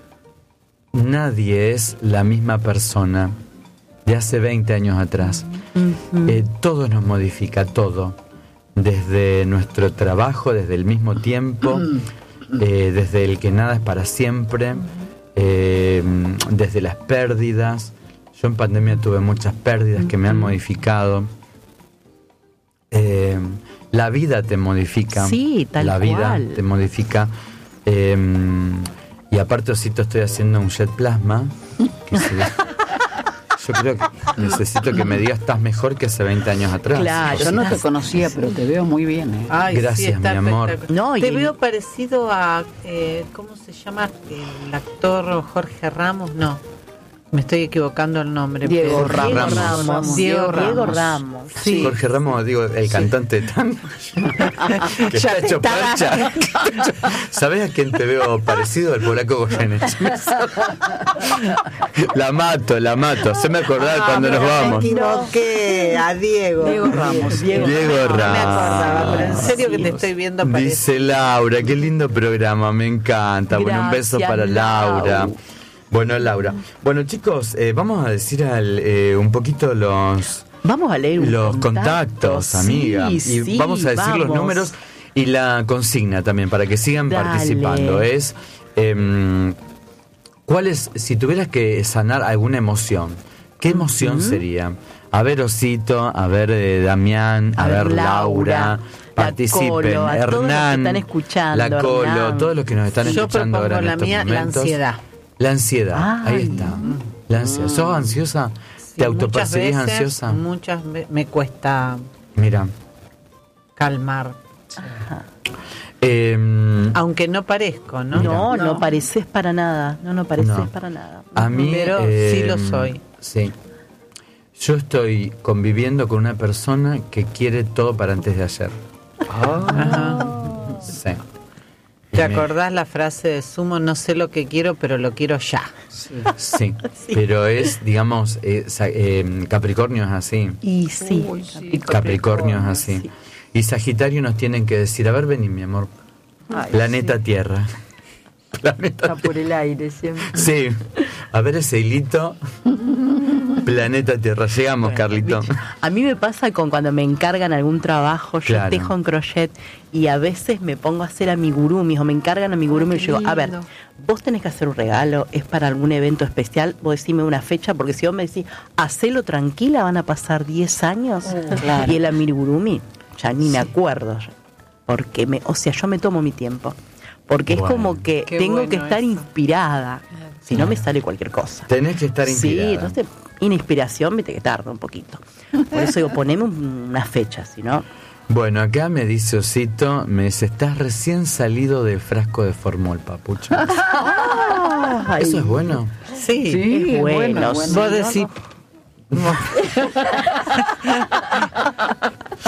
nadie es la misma persona de hace veinte años atrás. Ujú. Eh, todo nos modifica, todo. Desde nuestro trabajo, desde el mismo tiempo, eh, desde el que nada es para siempre, eh, desde las pérdidas. Yo en pandemia tuve muchas pérdidas que me han modificado. Eh, la vida te modifica. Sí, tal La vida cual. te modifica. Eh, y aparte, Osito, estoy haciendo un jet plasma. Que se- Yo creo que necesito que me digas, estás mejor que hace veinte años atrás. Claro. Yo no te conocía, pero te veo muy bien. ¿eh? Ay, Gracias, sí, está mi amor. espectacular. No, y Te el- veo parecido a, eh, ¿cómo se llama? El actor Jorge Ramos, no. Me estoy equivocando el nombre. Diego pero- Diego Ramos. Ramos. Diego Diego Ramos. Ramos. Sí. Jorge Ramos, digo, el cantante de tango. que está hecho percha. ¿Sabés a quién te veo parecido? Al polaco Goyeneche. La mato, la mato. Se me acordaba cuando nos vamos. Me equivoqué, a Diego. Diego Ramos. Diego No me acordaba, Ramos. pero en serio que te estoy viendo parecido. Dice Laura, qué lindo programa, me encanta. Bueno, un beso Gracias, para Laura. Lau. Bueno, Laura. Bueno, chicos, eh, vamos a decir al, eh, un poquito los... Vamos a leer un Los contacto. contactos, amiga. Sí, y sí, vamos a decir los vamos. números y la consigna también para que sigan Dale. participando. Es, em, ¿cuál es, si tuvieras que sanar alguna emoción, qué emoción sería? A ver, Osito, a ver, eh, Damián, a, A ver, ver, Laura. Laura, Participen, la Colo, a todos los que Hernán, están escuchando, la Colo, Hernán. todos los que nos están Yo escuchando ahora en propongo la estos mía, la momentos. ansiedad. La ansiedad, ahí Ay. está. La ansiedad. ¿Sos ansiosa? Sí, ¿Te muchas autopercibís veces, ansiosa? Muchas veces me cuesta Mira. calmar. em, Aunque no parezco, ¿no? No, no, No. pareces para nada. No, no pareces No. para nada. A mí, Pero eh, sí lo soy. Sí. Yo estoy conviviendo con una persona que quiere todo para antes de ayer. Ajá. Sí. Y ¿Te me- acordás la frase de Sumo? No sé lo que quiero, pero lo quiero ya. Sí. Pero es, digamos, eh, sa- eh, Capricornio es así. Y sí, Uy, sí. Capricornio. Capricornio es así. Sí. Y Sagitario nos tienen que decir, a ver, vení, mi amor. Ay, Planeta Tierra. Planeta Está por el aire siempre. Sí. A ver ese hilito. Planeta Tierra. Llegamos, Carlito. A mí me pasa con cuando me encargan algún trabajo, yo Claro. tejo en crochet y a veces me pongo a hacer amigurumis o me encargan amigurumis y yo digo, a ver, lindo. vos tenés que hacer un regalo, es para algún evento especial, vos decime una fecha, porque si vos me decís, hacelo tranquila, van a pasar diez años claro. y el amigurumi, ya ni me acuerdo, porque me, o sea, yo me tomo mi tiempo, porque Bueno. es como que Qué tengo bueno que estar eso. inspirada, si no me sale cualquier cosa. Tenés que estar inspirada. Sí, entonces, inspiración, viste que tarda un poquito. Por eso digo, poneme un- una fecha, si no. Bueno, acá me dice Osito, me dice, estás recién salido del frasco de formol, papucho. Ay, Eso es bueno. Sí. Sí, es bueno, bueno, sí. bueno. Vos Yo decís, no-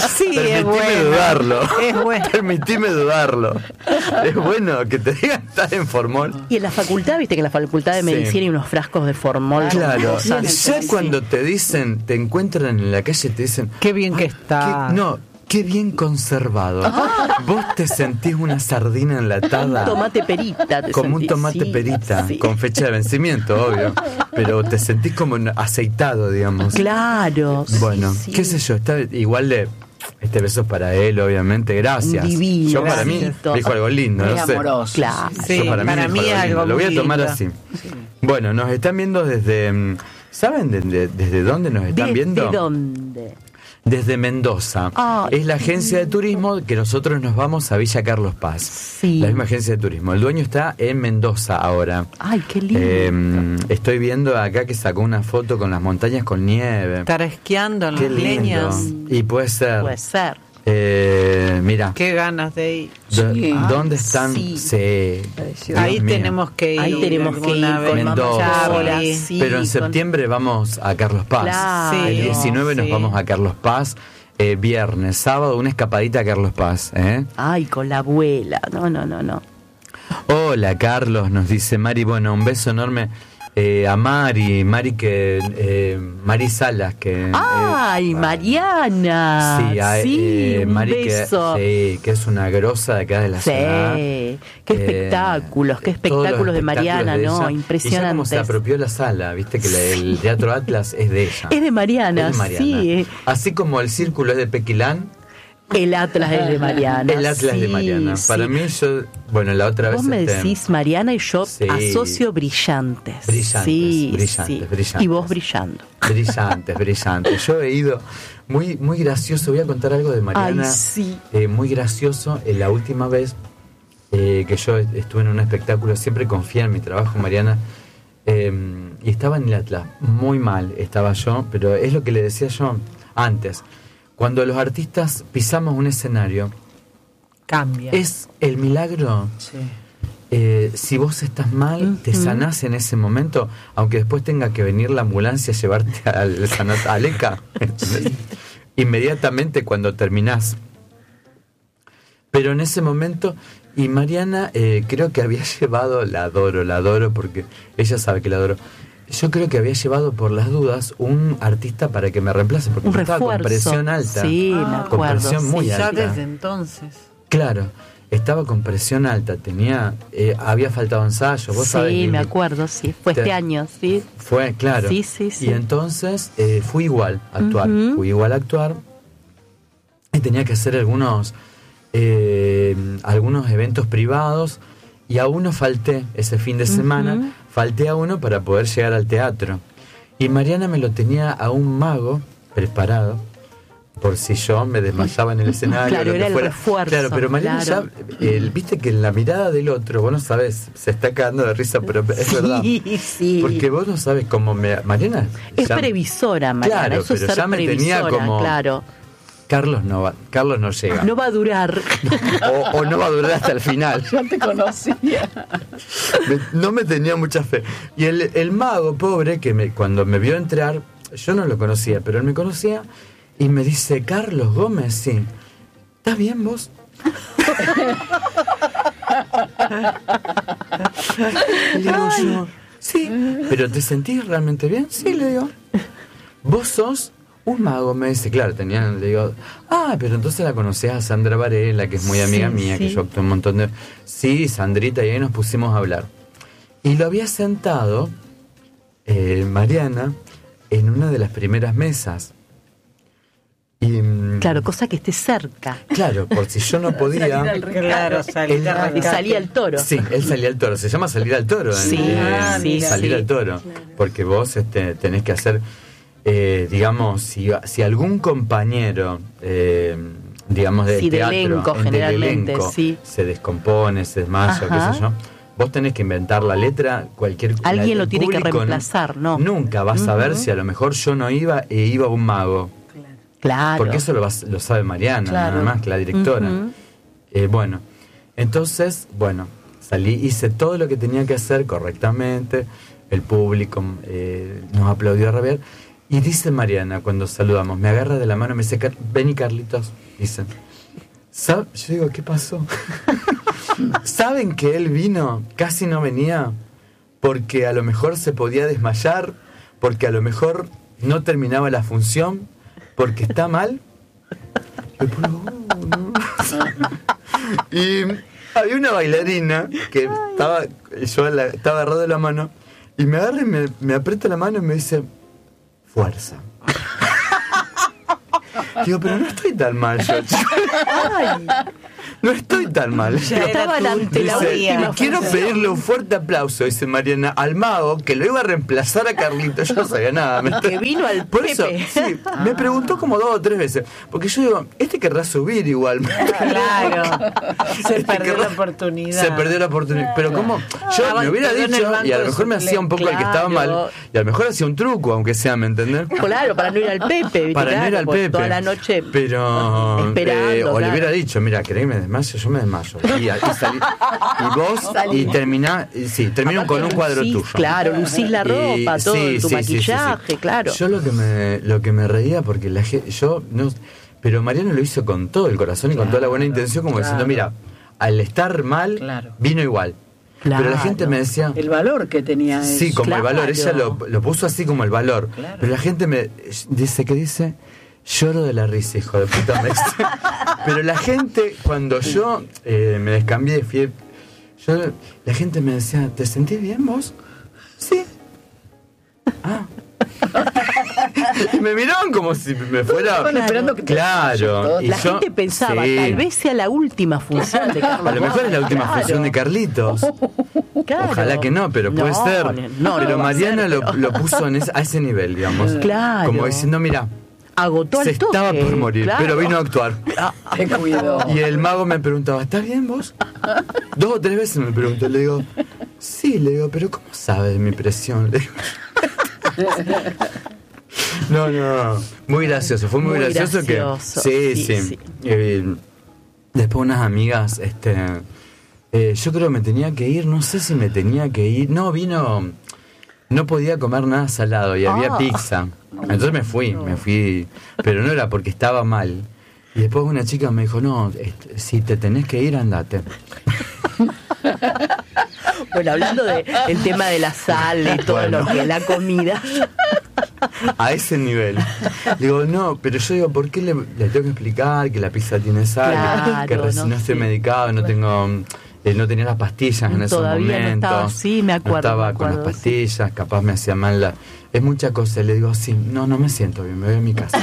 Sí, Permitime es bueno. dudarlo. Es bueno. Permitime dudarlo. Es bueno que te digan estar en formol. Y en la facultad, viste que en la facultad de Sí. medicina hay unos frascos de formol. Claro, Sí, en el ya sí. cuando te dicen, te encuentran en la calle, te dicen, Qué bien que "Ay, está". qué- no, qué bien conservado. Vos te sentís una sardina enlatada. Un tomate perita. te Como un sentís, tomate sí, perita, sí. con fecha de vencimiento, obvio. Pero te sentís como un aceitado, digamos. Claro. sí, Bueno, sí. qué sé yo, está igual de... Este beso es para él, obviamente, gracias. Divino, Yo para mí gracito. dijo algo lindo, Muy no sé. amoroso. Claro. Sí, Yo para mí dijo es algo lindo. Lo voy a muy tomar lindo. así. Bueno, nos están viendo desde... mm, ¿Saben de- de- desde dónde nos están ¿Desde viendo? dónde? Desde Mendoza. Ay, es la agencia de turismo que nosotros nos vamos a Villa Carlos Paz. Sí. La misma agencia de turismo. El dueño está en Mendoza ahora. Ay, qué lindo. Eh, estoy viendo acá que sacó una foto con las montañas con nieve. Estar esquiando en Qué las leñas. lindo. Y puede ser. Puede ser. Eh, mira. Qué ganas de ir. Do- Sí. ¿Dónde están? Sí. Sí. Precioso. Ahí Dios mío. tenemos que ir. Ahí tenemos que ir alguna vez. con mamá Mendoza. Chávora, Sí. sí, Pero en con- septiembre vamos a Carlos Paz. Claro. El Sí, diecinueve nos sí. vamos a Carlos Paz. Eh, viernes, sábado, una escapadita a Carlos Paz. ¿eh? Ay, con la abuela. No, no, no, no. Hola Carlos, nos dice Mari. Bueno, un beso enorme eh, a Mari. Mari que eh, Mari Salas que. eh, Ay, Mariana. Sí, a- Sí, eh, un Mari beso. que, sí, que es una grosa de acá de la Sí, ciudad. qué Eh, espectáculos, qué todos los espectáculos de Mariana, espectáculos de ¿no? ella. Y ya como Impresionantes. se apropió la sala, viste que la- el Teatro Atlas es de ella. Es de Mariana, Es de Mariana. sí. Así como el Círculo es de Pequilán, El Atlas es de Mariana. el Atlas es de sí, Mariana. sí. Para mí, yo, bueno, la otra Vos vez. me este, decís Mariana y yo Sí. asocio brillantes. Brillantes, sí, brillantes, sí. brillantes. Y vos brillando. Brillantes, brillantes. Yo he ido muy, muy gracioso. Voy a contar algo de Mariana. Ay, sí. Eh, muy gracioso. Eh, la última vez eh, que yo estuve en un espectáculo, siempre confía en mi trabajo, Mariana. eh, y estaba en el Atlas. Muy mal estaba yo, pero es lo que le decía yo antes. Cuando los artistas pisamos un escenario, Cambia. es el milagro. Sí. Eh, si vos estás mal, te Ujú. sanás en ese momento, aunque después tenga que venir la ambulancia a llevarte al sanat- al E C A. ¿entendés? Inmediatamente cuando terminás. Pero en ese momento, y Mariana eh, creo que había llevado, la adoro, la adoro porque ella sabe que la adoro. Yo creo que había llevado por las dudas un artista para que me reemplace, porque Un yo estaba con refuerzo. presión alta. Sí, me Con acuerdo. presión muy sí. ya alta. desde entonces. Claro, estaba con presión alta, tenía, eh, había faltado ensayo, vos sabés. Sí, Lili. me acuerdo, sí. Fue Te- este año, sí. Fue, claro. Sí, sí, sí. Y entonces eh, fui igual a actuar, Ujú. fui igual a actuar y tenía que hacer algunos, eh, algunos eventos privados y a uno falté ese fin de semana, Ujú. falté a uno para poder llegar al teatro. Y Mariana me lo tenía a un mago preparado por si yo me desmayaba en el escenario. Claro, lo que era el fuera. refuerzo, Claro, pero Mariana claro. ya, eh, viste que en la mirada del otro, vos no sabés, se está cagando de risa, pero es verdad. Sí, sí. Porque vos no sabes cómo me... Mariana... Es ya- previsora, Mariana. Claro, Eso es pero ser ya me tenía previsora, como- claro. Carlos no va, Carlos no llega. No va a durar. O, o no va a durar hasta el final. Yo te conocía. Me- no me tenía mucha fe. Y el, el mago, pobre, que me, cuando me vio entrar, yo no lo conocía, pero él me conocía, y me dice, Carlos Gómez, sí. ¿Estás bien vos? Le digo yo, sí. ¿Pero te sentís realmente bien? Sí, le digo. ¿Vos sos un mago? Me dice, claro, tenía, le digo, ah, pero entonces la conocés a Sandra Varela, que es muy amiga Sí, mía, que sí. yo actué un montón de... Sí, Sandrita, y ahí nos pusimos a hablar. Y lo había sentado eh, Mariana en una de las primeras mesas. Y, mm, Claro, cosa que esté cerca. claro, por si yo no podía... Claro, salir Él- a Y salía el toro. Sí, él salía al toro. Se llama salir al toro. Sí, eh, sí, salir sí. al toro. Porque vos este, tenés que hacer, eh, digamos, si, si algún compañero, eh, digamos, de Sí, de teatro, elenco, en- del generalmente, elenco, sí. se descompone, se desmaya, Ajá. qué sé yo. Vos tenés que inventar la letra, cualquier... Alguien la- lo el tiene que público reemplazar, ¿no? Nunca vas a ver Ujú. si a lo mejor yo no iba e iba un mago. Claro. Porque eso lo, vas- lo sabe Mariana, Claro. nada más que la directora. Ujú. Eh, bueno, entonces, bueno, salí, hice todo lo que tenía que hacer correctamente, el público eh, nos aplaudió a rabiar, Y dice Mariana, cuando saludamos, me agarra de la mano y me dice, vení Carlitos, dice. ¿Sab-? Yo digo, ¿qué pasó? ¿Saben que él vino? Casi no venía, porque a lo mejor se podía desmayar, porque a lo mejor no terminaba la función, porque está mal. Y había una bailarina que estaba, yo la, estaba agarrado de la mano, y me agarra y me, me aprieta la mano y me dice, fuerza. Digo, pero no estoy tan mal yo, Ay. No estoy tan mal. Ya estaban ante la última. Quiero pedirle un fuerte aplauso, dice Mariana, al mago que lo iba a reemplazar a Carlitos. Yo no sabía nada. Me que vino al Por Pepe. eso, sí, ah. me preguntó como dos o tres veces. Porque yo digo, este querrá subir igual. Claro. Se este perdió querrá, la oportunidad. Se perdió la oportunidad. Pero como yo ah, me hubiera dicho, y a lo mejor me hacía un poco claro. el que estaba mal, y a lo mejor hacía un truco, aunque sea, ¿me entendés? Claro, para no ir al Pepe. ¿viste? Para claro, no ir al Pepe. Toda la noche. Pero. Esperando, eh, o claro. le hubiera dicho, mira, ¿querés que me desmayo? Yo me desmayo. Y, y, salí, y vos, Salí. y terminás, sí, termino con un cuadro lucís, tuyo. Claro, lucís la ropa, Y, todo, sí, tu sí, maquillaje, sí, sí, sí. claro. Yo lo que me, lo que me reía, porque la gente, yo no, pero Mariano lo hizo con todo el corazón y con toda la buena intención, como claro. diciendo, mira, al estar mal, Claro. vino igual. Claro. Pero la gente me decía, El valor que tenía sí, eso. como Claro. el valor, ella lo, lo puso así como el valor. Claro. Pero la gente me dice, ¿qué dice? Lloro de la risa, hijo de puta. Me dice. Pero la gente, cuando yo eh, me descambié, fui, yo, la gente me decía, ¿te sentís bien vos? Sí. Ah. Y me miraban como si me fuera. Estaban esperando que te- Claro. Y La yo- gente pensaba, sí. tal vez sea la última función de Carlos. A lo mejor es la última Claro. función de Carlitos. Claro. Ojalá que no, pero puede No, ser. no, pero no va a Mariana ser, lo, pero- lo puso en ese- a ese nivel, digamos. Claro. Como diciendo, mira, Agotó se al toque. estaba por morir, claro. pero vino a actuar. Te cuidó. Y el mago me preguntaba, ¿estás bien vos? Dos o tres veces me preguntó, le digo, sí, le digo, pero ¿cómo sabes mi presión? Le digo. No, no, muy gracioso, fue muy, Muy gracioso, gracioso, que... Sí, sí, sí. sí. Eh, después unas amigas, este... eh, yo creo que me tenía que ir, no sé si me tenía que ir, no, vino... No podía comer nada salado y había Ah. pizza. Entonces me fui, me fui, pero no era porque estaba mal. Y después una chica me dijo, no, este, si te tenés que ir, andate. Bueno, hablando del de, tema de la sal y todo Bueno. lo que es la comida. A ese nivel. Digo, no, pero yo digo, ¿por qué le, le tengo que explicar que la pizza tiene sal? Claro, que recién no, no estoy sí. medicado, no tengo... Eh, no tenía las pastillas en esos Todavía no momentos. estaba, sí, me acuerdo, No estaba me acuerdo, con las pastillas, capaz me hacía mal la... Es mucha cosa. Le digo, sí, no, no me siento bien, me voy a mi casa.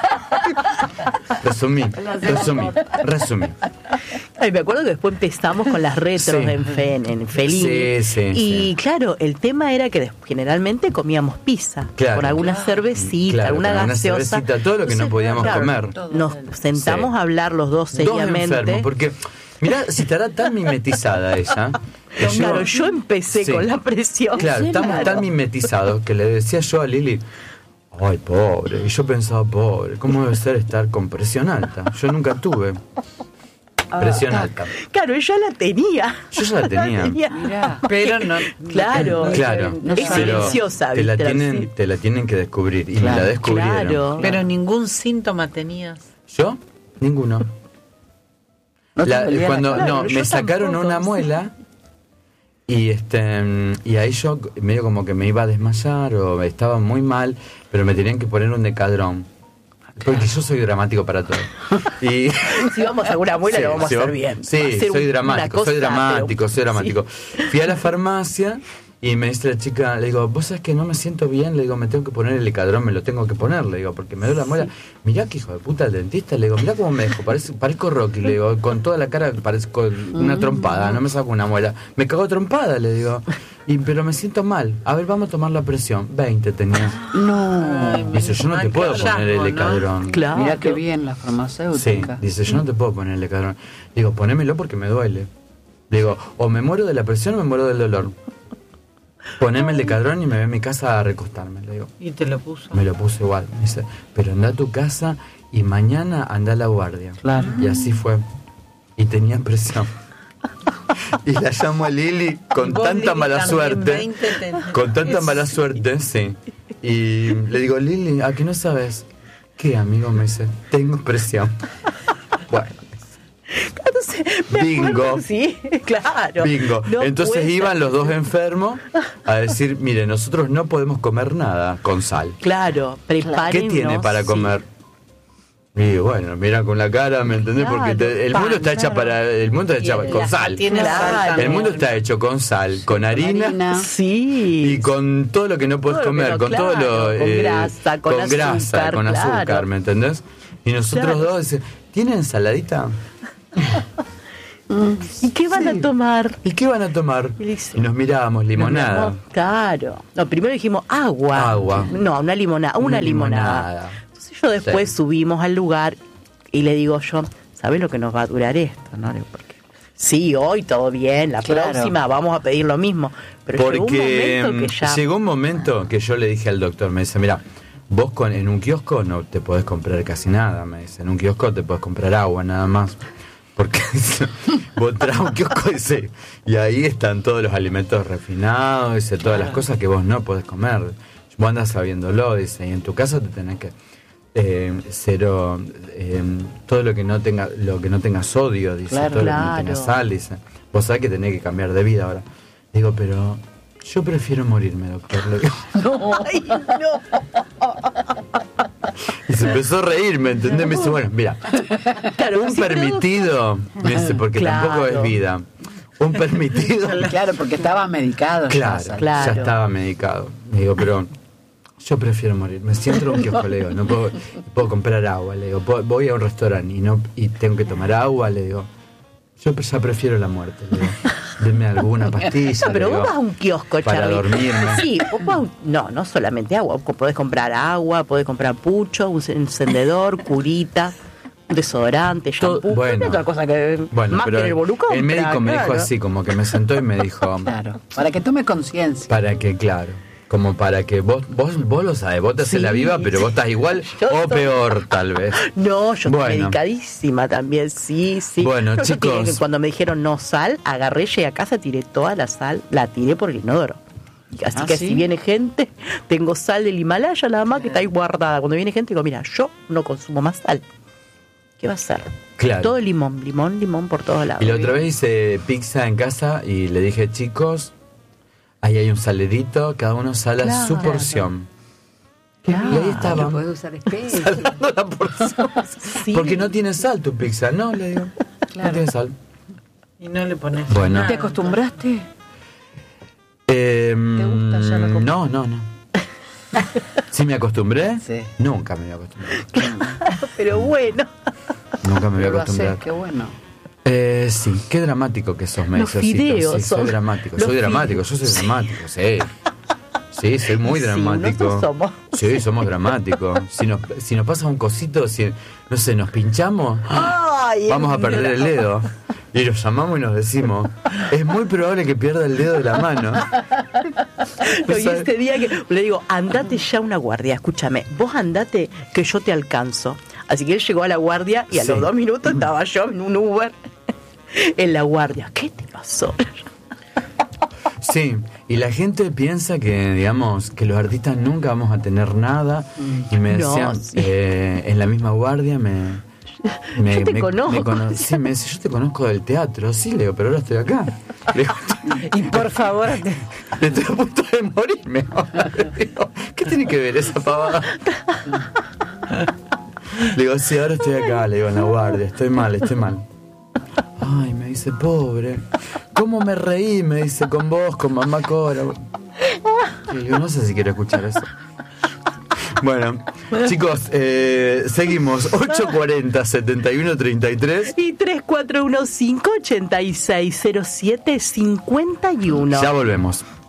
Resumí, resumí, resumí. Ay, me acuerdo que después empezamos con las retros Sí. en, Fe, en Fellini. Sí, sí, y sí. claro, el tema era que des- generalmente comíamos pizza. Claro. Con alguna cervecita, Claro, alguna con alguna gaseosa. cervecita, todo lo que no podíamos comer. Nos sentamos Sí. a hablar los dos Dos seriamente. enfermos, porque... Mirá, si estará tan mimetizada ella. que Claro, yo empecé Sí. con la presión. Claro, estamos tan mimetizados que le decía yo a Lili, ay, pobre. Y yo pensaba, pobre, ¿cómo debe ser estar con presión alta? Yo nunca tuve presión alta. Claro, ella la tenía. Yo ya la tenía. Mirá. Pero no. Claro. Claro, No es sabe. pero silenciosa, te la ¿viste? tienen, Sí. te la tienen que descubrir y me Claro, la descubrieron. claro. Pero ningún síntoma tenías. ¿Yo? Ninguno. No te La- dolía la cuando cara. no, Claro, yo me sacaron tampoco, una sí. muela y este y ahí yo medio como que me iba a desmayar o estaba muy mal, pero me tenían que poner un decadrón. Porque yo soy dramático para todo. Y Si vamos a alguna muela, Sí, lo vamos sí, a hacer va- bien. Sí, Va a ser soy un- una dramático, cosa, soy dramático, pero- soy dramático. Fui a la farmacia y me dice la chica, le digo, vos sabés que no me siento bien, le digo, me tengo que poner el licadrón, me lo tengo que poner, le digo, porque me duele la muela. Mirá que hijo de puta el dentista, le digo, mirá cómo me dejo, parece, parezco Rocky, le digo, con toda la cara parezco una trompada, no me saco una muela. Me cago trompada, le digo, y, pero me siento mal, a ver, vamos a tomar la presión. veinte tenía. No. Dice, yo no te puedo poner el licadrón. Claro. Mirá qué bien la Sí, farmacéutica. dice, yo no te puedo poner el licadrón. Digo, ponémelo porque me duele. Digo, o me muero de la presión o me muero del dolor. Poneme el licadrón y me voy a mi casa a recostarme, le digo. Y te lo puso. Me lo puse igual. Me dice, pero anda a tu casa y mañana anda a la guardia. Claro. Y así fue. Y tenía presión. Y la llamo a Lili con Y vos, tanta Lili, mala también suerte. veinte tenés. Con tanta mala suerte, sí. Y le digo, Lili, ¿a qué no sabes? ¿Qué, amigo? Me dice, tengo presión. Bueno. Entonces, me Bingo. acuerdo, sí, claro. Bingo. No Entonces puede iban ser. los dos enfermos a decir, mire, nosotros no podemos comer nada con sal. Claro, prepárennos. ¿Qué tiene para sí. comer? Y bueno, mira con la cara, ¿me entendés? Claro, Porque te- el pan, mundo está hecho claro. para el mundo está hecho Y con la- sal. tiene Claro. sal El también. mundo está hecho con sal, con harina, harina. Sí. y con todo lo que no puedes Todo lo que comer, no, con claro, todo lo con eh, grasa, con grasa, azúcar, con azúcar, claro. ¿me entendés? Y nosotros Claro. dos decimos, ¿tienen ensaladita? ¿Y qué van Sí. a tomar? ¿Y qué van a tomar? Y dice- Y nos mirábamos, limonada. No, claro. No, primero dijimos agua. Agua. No, una limonada. Una, Una limonada. limonada. Entonces yo después Sí. subimos al lugar y le digo yo, ¿sabes lo que nos va a durar esto? ¿No? Le digo, porque sí, hoy todo bien, la Claro. próxima vamos a pedir lo mismo. Pero Porque llegó un momento que ya... llegó un momento que yo le dije al doctor, me dice, mira, vos con, en un kiosco no te podés comprar casi nada, me dice, en un kiosco te podés comprar agua nada más. Porque vos entras a un kiosco dice, y ahí están todos los alimentos refinados, dice, todas las cosas que vos no podés comer. Vos andás sabiéndolo, dice, y en tu casa te tenés que eh, cero, eh, todo lo que no tenga, lo que no tenga sodio, dice, Claro, todo lo que no claro. tenga sal, dice. Vos sabés que tenés que cambiar de vida ahora. Digo, pero yo prefiero morirme, doctor. Le digo. Ay, no. Y se empezó a reír, ¿me entendés? Me dice, bueno, mira, Claro, un si permitido, me dice, porque Claro. tampoco es vida. Un permitido. Claro, porque estaba medicado. ya, Claro, Sal. Claro. ya estaba medicado. Me digo, pero yo prefiero morir. Me siento en un kiosco, le digo, no puedo, puedo comprar agua, le digo, puedo- voy a un restaurante y no y tengo que tomar agua, le digo, yo ya prefiero la muerte, le digo, denme alguna pastilla. No, pero le vos digo, vas a un kiosco, para Charlie. dormirme. Sí, vos vas a un- no, no solamente agua. Vos podés comprar agua, podés comprar pucho, un encendedor, curita, un desodorante, Todo- shampoo. bueno. otra cosa que Bueno, más pero que en el Volucón. el médico me dijo claro. así, como que me sentó y me dijo, Claro, para que tome conciencia. para que, claro, como para que vos, vos, vos lo sabes, vos te haces Sí, la viva, pero vos estás igual Yo o estoy- peor, tal vez. No, yo Bueno. estoy medicadísima también, sí, sí. Bueno, No, yo chicos. tiré que cuando me dijeron no sal, agarré, llegué a casa, tiré toda la sal, la tiré por el inodoro. Así ¿Ah, que sí? si viene gente, tengo sal del Himalaya nada más que está ahí guardada. Cuando viene gente, digo, mira, yo no consumo más sal. ¿Qué va a hacer? Claro. Todo limón, limón, limón por todos lados. Y la otra vez hice pizza en casa y le dije, chicos, ahí hay un salerito, cada uno sala Claro. su porción. Claro. Y ahí estaba, No puedo usar espejo. salando la porción. Sí. Porque no tiene sal tu pizza, no, le digo, no tiene sal. Y no le pones Bueno. nada. ¿Te acostumbraste? Eh, gusta ya la comida? no, no, no. ¿Sí me acostumbré? Sí. Nunca me voy a acostumbrar. Pero bueno. Nunca me voy a Lo acostumbrar. haces, qué bueno. Eh, sí, qué dramático que sos, me Los dice Osito. fideos Sí, soy son- dramático, los soy dramático, yo soy fideos. dramático, sí. Sí, soy muy Sí, dramático. nosotros somos. Sí, somos dramáticos. Si nos, si nos pasa un cosito, si, no sé, nos pinchamos, Ay, vamos a perder el dedo. Y los llamamos y nos decimos, es muy probable que pierda el dedo de la mano. No, y este día que le digo, andate ya a una guardia, escúchame, vos andate que yo te alcanzo. Así que él llegó a la guardia y a Sí. los dos minutos estaba yo en un Uber en la guardia. ¿Qué te pasó? Sí, y la gente piensa que, digamos, que los artistas nunca vamos a tener nada. Y me No, decían, sí. eh, en la misma guardia me... me Yo te me- conozco. me cono- sí, me dice, yo te conozco del teatro. Sí, le digo, pero ahora estoy acá. Le digo, Y por favor, te- estoy a punto de morirme. Le digo, ¿qué tiene que ver esa pavada? Le digo, sí, ahora estoy acá, le digo, en la guardia, estoy mal, estoy mal. Ay, me dice, pobre, ¿cómo me reí? Me dice, con vos, con mamá Cora. Y le digo, no sé si quiero escuchar eso. Bueno, chicos, eh, seguimos, ocho cuarenta, setenta y uno treinta y tres. Y tres cuatro uno cinco, ocho seis cero siete, cinco uno. Ya volvemos.